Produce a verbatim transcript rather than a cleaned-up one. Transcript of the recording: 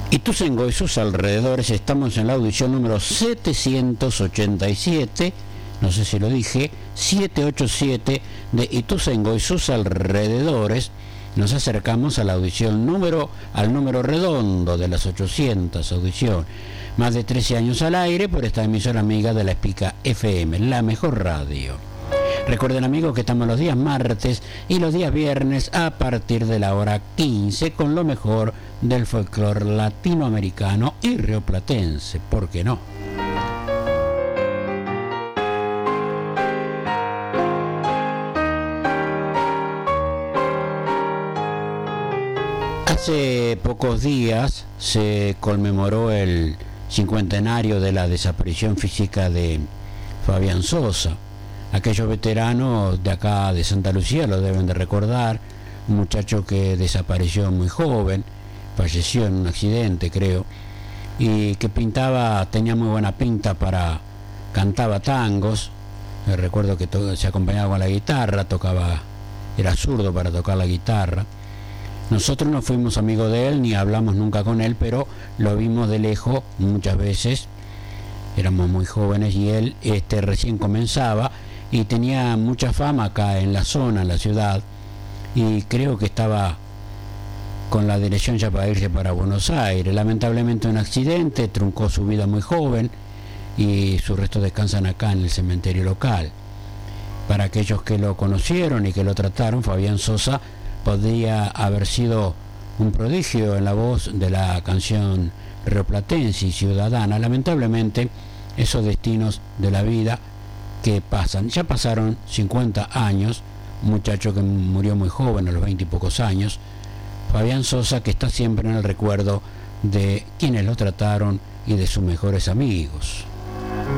Ituzaingó y sus alrededores, estamos en la audición número setecientos ochenta y siete, no sé si lo dije, setecientos ochenta y siete de Ituzaingó y sus alrededores. Nos acercamos a la audición número, al número redondo de las ochocientas audición. Más de trece años al aire por esta emisora amiga de la Espica F M, la mejor radio. Recuerden, amigos, que estamos los días martes y los días viernes a partir de la hora quince con lo mejor del folclore latinoamericano y rioplatense, ¿por qué no? Hace pocos días se conmemoró el cincuentenario de la desaparición física de Fabián Sosa. Aquellos veteranos de acá de Santa Lucía lo deben de recordar, un muchacho que desapareció muy joven, falleció en un accidente, creo, y que pintaba, tenía muy buena pinta para, cantaba tangos. Me recuerdo que todo, se acompañaba con la guitarra, tocaba, era zurdo para tocar la guitarra. Nosotros no fuimos amigos de él, ni hablamos nunca con él, pero lo vimos de lejos muchas veces. Éramos muy jóvenes y él este, recién comenzaba y tenía mucha fama acá en la zona, en la ciudad, y creo que estaba con la dirección ya para irse para Buenos Aires. Lamentablemente un accidente truncó su vida muy joven y sus restos descansan acá en el cementerio local. Para aquellos que lo conocieron y que lo trataron, Fabián Sosa podría haber sido un prodigio en la voz de la canción rioplatense y ciudadana. Lamentablemente, esos destinos de la vida que pasan, ya pasaron cincuenta años, un muchacho que murió muy joven, a los veinte y pocos años, Fabián Sosa, que está siempre en el recuerdo de quienes lo trataron y de sus mejores amigos.